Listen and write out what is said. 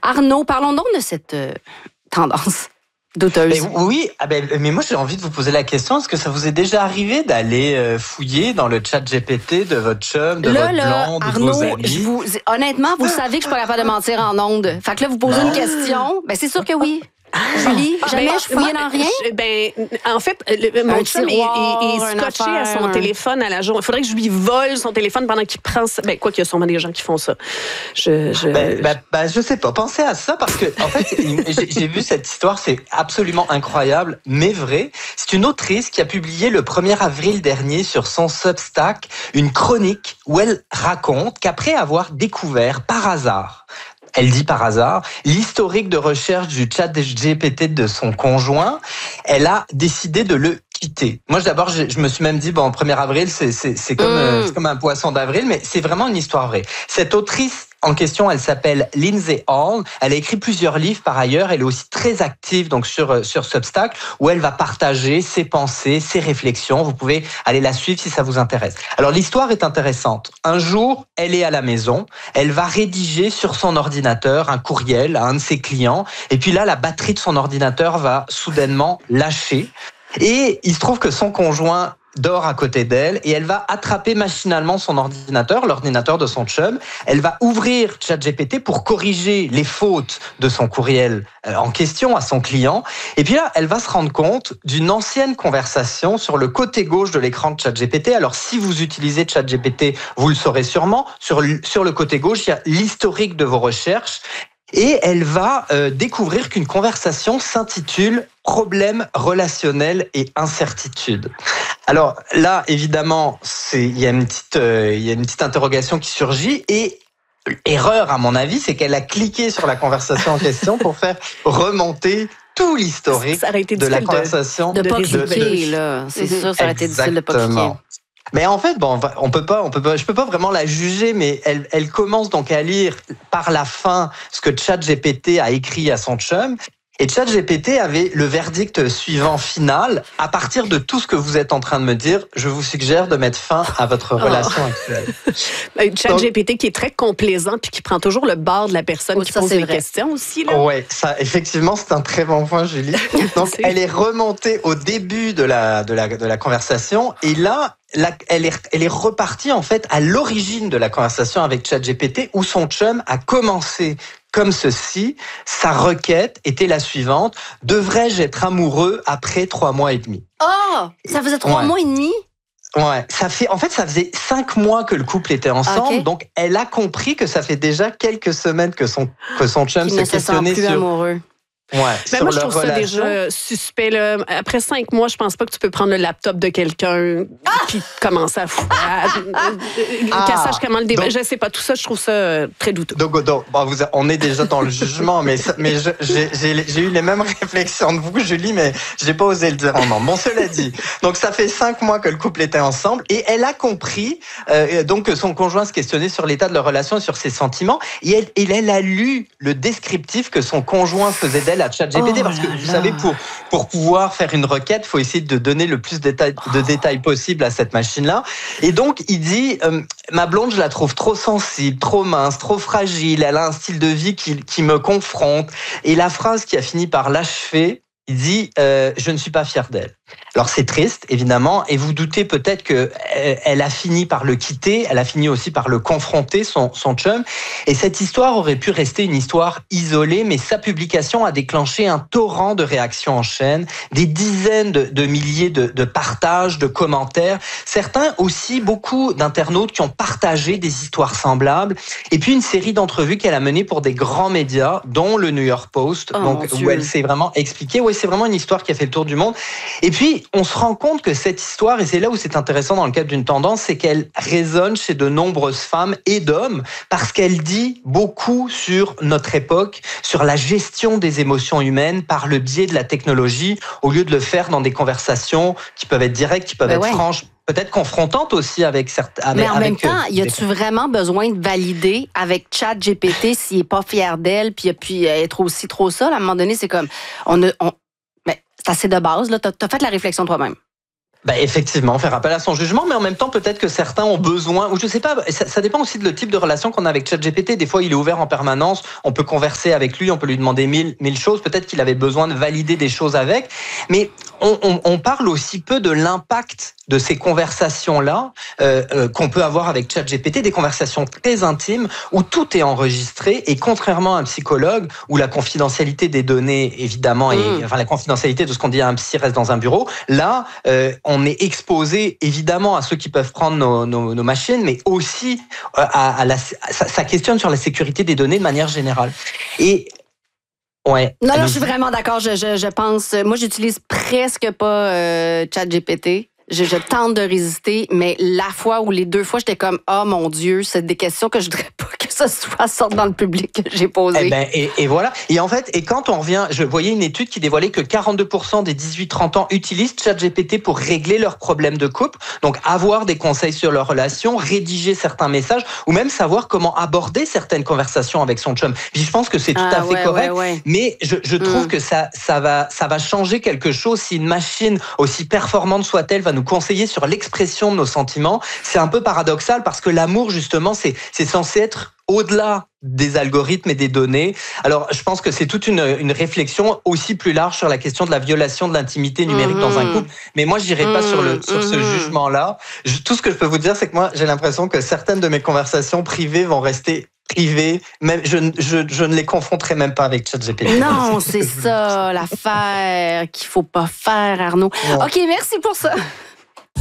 Arnaud, parlons donc de cette tendance douteuse. Mais moi j'ai envie de vous poser la question, est-ce que ça vous est déjà arrivé d'aller fouiller dans le chat GPT de votre chum, de votre blonde, Arnaud, de vos amis? Honnêtement, vous savez que je suis pas capable de mentir en ondes. Fait que là, vous posez une question, c'est sûr que oui. Julie, jamais je fouillais dans rien? En fait, mon chum est scotché à son téléphone à la journée. Il faudrait que je lui vole son téléphone pendant qu'il prend ça. Quoi qu'il y a sûrement des gens qui font ça. Je sais pas. Pensez à ça parce que, en fait, j'ai vu cette histoire, c'est absolument incroyable, mais vrai. C'est une autrice qui a publié le 1er avril dernier sur son Substack une chronique où elle raconte qu'après avoir découvert par hasard, elle dit par hasard, l'historique de recherche du chat GPT de son conjoint, elle a décidé de le quitter. Moi, d'abord, je me suis même dit, 1er avril, c'est comme un poisson d'avril, mais c'est vraiment une histoire vraie. Cette autrice en question, elle s'appelle Lindsay Hall. Elle a écrit plusieurs livres par ailleurs. Elle est aussi très active donc sur Substack où elle va partager ses pensées, ses réflexions. Vous pouvez aller la suivre si ça vous intéresse. Alors l'histoire est intéressante. Un jour, elle est à la maison. Elle va rédiger sur son ordinateur un courriel à un de ses clients. Et puis là, la batterie de son ordinateur va soudainement lâcher. Et il se trouve que son conjoint dort à côté d'elle et elle va attraper machinalement son ordinateur, l'ordinateur de son chum. Elle va ouvrir ChatGPT pour corriger les fautes de son courriel en question à son client. Et puis là, elle va se rendre compte d'une ancienne conversation sur le côté gauche de l'écran de ChatGPT. Alors, si vous utilisez ChatGPT, vous le saurez sûrement. Sur le côté gauche, il y a l'historique de vos recherches. Et elle va découvrir qu'une conversation s'intitule « Problèmes relationnels et incertitudes ». Alors là, évidemment, il y a une petite interrogation qui surgit et erreur à mon avis, c'est qu'elle a cliqué sur la conversation en question pour faire remonter tout l'historique de la conversation. De pas cliquer, là. C'est sûr, ça aurait été difficile de pas cliquer. Mais en fait, je peux pas vraiment la juger, mais elle commence donc à lire par la fin ce que ChatGPT a écrit à son chum. Et ChatGPT avait le verdict suivant final. À partir de tout ce que vous êtes en train de me dire, je vous suggère de mettre fin à votre relation actuelle. ChatGPT qui est très complaisant puis qui prend toujours le bord de la personne qui pose des questions aussi. Oui, ça, effectivement, c'est un très bon point, Julie. Donc, elle est remontée au début de la conversation et là, elle est repartie en fait à l'origine de la conversation avec ChatGPT où son chum a commencé comme ceci. Sa requête était la suivante: devrais-je être amoureux après 3 mois et demi? Oh, ça faisait 3 mois et demi? Ouais, ça faisait 5 mois que le couple était ensemble, donc elle a compris que ça fait déjà quelques semaines que son chum se questionnait sur amoureux. Ouais, moi, je trouve ça déjà suspect. Là. Après 5 mois, je pense pas que tu peux prendre le laptop de quelqu'un puis commencer à qu'elle sache comment le développer. Je sais pas, tout ça, je trouve ça très douteux. Donc, on est déjà dans le jugement, mais j'ai eu les mêmes réflexions que vous, Julie, mais j'ai pas osé le dire en nom. Bon, cela dit, donc ça fait 5 mois que le couple était ensemble et elle a compris donc que son conjoint se questionnait sur l'état de leur relation et sur ses sentiments et elle a lu le descriptif que son conjoint faisait d'elle à ChatGPT parce que vous savez, pour pouvoir faire une requête, il faut essayer de donner le plus de détails possible à cette machine-là. Et donc, il dit ma blonde, je la trouve trop sensible, trop mince, trop fragile. Elle a un style de vie qui me confronte. Et la phrase qui a fini par l'achever, il dit je ne suis pas fier d'elle. Alors c'est triste, évidemment, et vous doutez peut-être que elle a fini par le quitter, elle a fini aussi par le confronter, son chum, et cette histoire aurait pu rester une histoire isolée, mais sa publication a déclenché un torrent de réactions en chaîne, des dizaines de milliers de partages, de commentaires, certains aussi, beaucoup d'internautes qui ont partagé des histoires semblables, et puis une série d'entrevues qu'elle a menées pour des grands médias, dont le New York Post, où elle s'est vraiment expliquée. Oui, c'est vraiment une histoire qui a fait le tour du monde. Et puis, on se rend compte que cette histoire, et c'est là où c'est intéressant dans le cadre d'une tendance, c'est qu'elle résonne chez de nombreuses femmes et d'hommes, parce qu'elle dit beaucoup sur notre époque, sur la gestion des émotions humaines par le biais de la technologie, au lieu de le faire dans des conversations qui peuvent être directes, qui peuvent être franches, peut-être confrontantes aussi avec certains. Mais en même temps, y a-tu vraiment besoin de valider avec ChatGPT s'il est pas fier d'elle, puis être aussi trop ça? À un moment donné, c'est comme, c'est assez de base, là. T'as fait la réflexion toi-même. Effectivement, faire appel à son jugement, mais en même temps, peut-être que certains ont besoin, ou je sais pas, ça dépend aussi de le type de relation qu'on a avec ChatGPT. Des fois, il est ouvert en permanence, on peut converser avec lui, on peut lui demander mille choses, peut-être qu'il avait besoin de valider des choses avec, mais on parle aussi peu de l'impact de ces conversations-là qu'on peut avoir avec ChatGPT, des conversations très intimes où tout est enregistré, et contrairement à un psychologue où la confidentialité des données, évidemment, la confidentialité de ce qu'on dit à un psy reste dans un bureau, là, on est exposé évidemment à ceux qui peuvent prendre nos machines, mais aussi ça questionne sur la sécurité des données de manière générale. Et ouais. Non, je suis vraiment d'accord. Je pense. Moi, j'utilise presque pas ChatGPT. Je tente de résister, mais la fois ou les 2 fois, j'étais comme, oh mon Dieu, c'est des questions que je voudrais pas que ça soit sorte dans le public que j'ai posées. Et voilà. Et en fait, quand on revient, je voyais une étude qui dévoilait que 42% des 18-30 ans utilisent ChatGPT pour régler leurs problèmes de couple. Donc, avoir des conseils sur leur relation, rédiger certains messages, ou même savoir comment aborder certaines conversations avec son chum. Puis je pense que c'est tout à fait correct. Ouais. Mais je trouve que ça va changer quelque chose si une machine, aussi performante soit-elle, va nous conseiller sur l'expression de nos sentiments. C'est un peu paradoxal parce que l'amour, justement, c'est censé être au-delà des algorithmes et des données. Alors, je pense que c'est toute une réflexion aussi plus large sur la question de la violation de l'intimité numérique dans un couple. Mais moi, je n'irai pas sur ce jugement-là. Tout ce que je peux vous dire, c'est que moi, j'ai l'impression que certaines de mes conversations privées vont rester privées. Même, je ne les confronterai même pas avec ChatGPT. Non, c'est ça, l'affaire qu'il faut pas faire, Arnaud. Ouais. OK, merci pour ça.